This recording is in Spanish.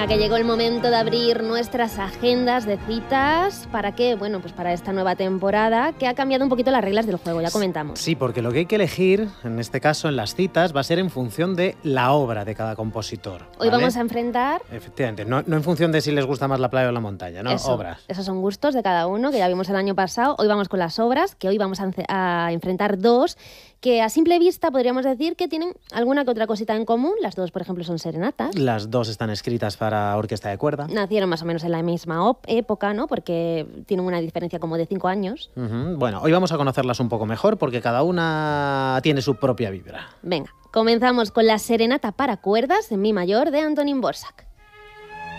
Venga, que llegó el momento de abrir nuestras agendas de citas. ¿Para qué? Bueno, pues para esta nueva temporada que ha cambiado un poquito las reglas del juego, ya comentamos. Sí, porque lo que hay que elegir, en este caso en las citas, va a ser en función de la obra de cada compositor. Hoy ¿vale? vamos a enfrentar... Efectivamente, no en función de si les gusta más la playa o la montaña, ¿no? Obras. Esos son gustos de cada uno, que ya vimos el año pasado. Hoy vamos con las obras, que hoy vamos a enfrentar dos, que a simple vista podríamos decir que tienen alguna que otra cosita en común. Las dos, por ejemplo, son serenatas. Las dos están escritas para orquesta de cuerda. Nacieron más o menos en la misma época, ¿no? Porque tienen una diferencia como de 5 años. Bueno, hoy vamos a conocerlas un poco mejor porque cada una tiene su propia vibra. Venga, comenzamos con la serenata para cuerdas en mi mayor de Antonín Dvořák.